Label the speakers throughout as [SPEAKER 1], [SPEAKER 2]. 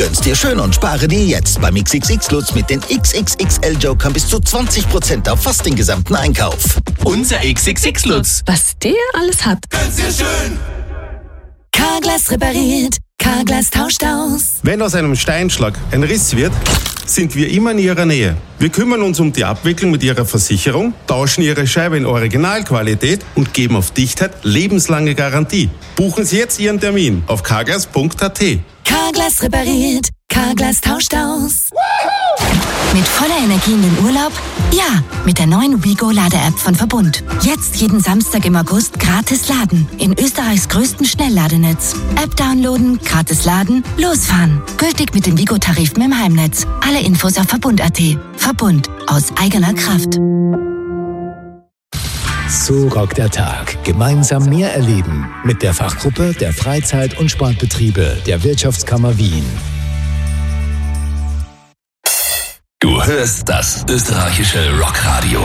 [SPEAKER 1] Gönn's dir schön und spare dir jetzt beim XXX Lutz mit den XXXL-Jokern bis zu 20% auf fast den gesamten Einkauf.
[SPEAKER 2] Unser XXX Lutz.
[SPEAKER 3] Was der alles hat.
[SPEAKER 2] Gönn's dir schön.
[SPEAKER 4] Carglass repariert, Carglass tauscht aus.
[SPEAKER 5] Wenn aus einem Steinschlag ein Riss wird, sind wir immer in Ihrer Nähe. Wir kümmern uns um die Abwicklung mit Ihrer Versicherung, tauschen Ihre Scheibe in Originalqualität und geben auf Dichtheit lebenslange Garantie. Buchen Sie jetzt Ihren Termin auf carglass.at.
[SPEAKER 4] Carglass repariert, Carglass tauscht aus. Mit voller Energie in den Urlaub? Ja, mit der neuen Wigo-Lade-App von Verbund. Jetzt jeden Samstag im August gratis laden. In Österreichs größten Schnellladenetz. App downloaden, gratis laden, losfahren. Gültig mit den Wigo-Tarifen im Heimnetz. Alle Infos auf Verbund.at. Verbund. Aus eigener Kraft.
[SPEAKER 6] So rockt der Tag. Gemeinsam mehr erleben. Mit der Fachgruppe der Freizeit- und Sportbetriebe der Wirtschaftskammer Wien.
[SPEAKER 2] Du hörst das österreichische Rockradio.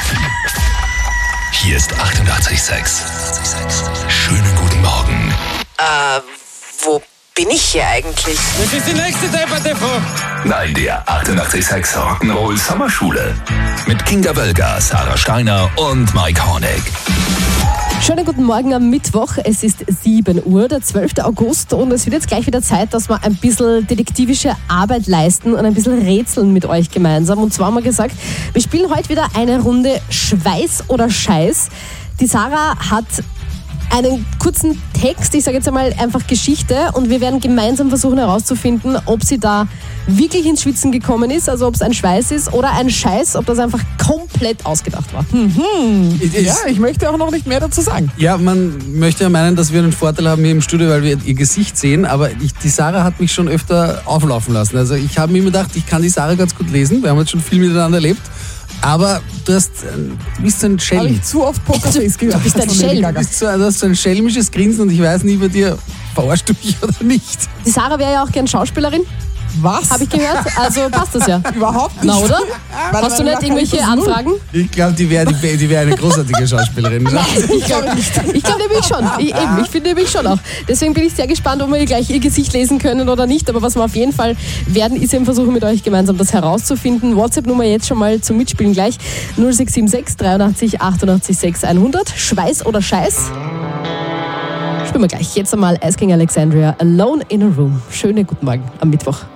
[SPEAKER 2] Hier ist 88,6. Schönen guten Morgen.
[SPEAKER 7] Wo bin ich hier eigentlich?
[SPEAKER 8] Das ist die nächste Debatte, Frau.
[SPEAKER 2] Nein, der 88,6 Rock'n'Roll Sommerschule. Mit Kinga Wölger, Sarah Steiner und Mike Hornig.
[SPEAKER 3] Schönen guten Morgen am Mittwoch. Es ist 7 Uhr, der 12. August und es wird jetzt gleich wieder Zeit, dass wir ein bisschen detektivische Arbeit leisten und ein bisschen rätseln mit euch gemeinsam. Und zwar haben wir gesagt, wir spielen heute wieder eine Runde Schweiß oder Scheiß. Die Sarah hat einen kurzen Text, ich sage jetzt einmal einfach Geschichte, und wir werden gemeinsam versuchen herauszufinden, ob sie da wirklich ins Schwitzen gekommen ist, also ob es ein Schweiß ist oder ein Scheiß, ob das einfach komplett ausgedacht war.
[SPEAKER 8] Ja, ich möchte auch noch nicht mehr dazu sagen.
[SPEAKER 9] Ja, man möchte ja meinen, dass wir einen Vorteil haben hier im Studio, weil wir ihr Gesicht sehen, aber die Sarah hat mich schon öfter auflaufen lassen. Also ich habe mir immer gedacht, ich kann die Sarah ganz gut lesen, wir haben jetzt schon viel miteinander erlebt. Aber du bist ein Schelm.
[SPEAKER 8] Habe ich zu oft Pokerface gehört.
[SPEAKER 3] Du bist ein Schelm.
[SPEAKER 9] Du hast so ein schelmisches Grinsen und ich weiß nie bei dir, verarschst du mich oder nicht.
[SPEAKER 3] Die Sarah wäre ja auch gern Schauspielerin,
[SPEAKER 8] Was?
[SPEAKER 3] habe ich gehört, also passt das ja.
[SPEAKER 8] Überhaupt nicht.
[SPEAKER 3] Na, oder? Hast du nicht irgendwelche Anfragen?
[SPEAKER 9] Ich glaube, die wär eine großartige Schauspielerin.
[SPEAKER 3] Ich glaube nicht. Ich glaube nämlich schon. Ich finde nämlich schon auch. Deswegen bin ich sehr gespannt, ob wir gleich ihr Gesicht lesen können oder nicht. Aber was wir auf jeden Fall werden, ist eben versuchen, mit euch gemeinsam das herauszufinden. WhatsApp-Nummer jetzt schon mal zum Mitspielen gleich. 0676 83 88 6 100. Schweiß oder Scheiß? Spielen wir gleich. Jetzt einmal Asking Alexandria, Alone in a Room. Schönen guten Morgen am Mittwoch.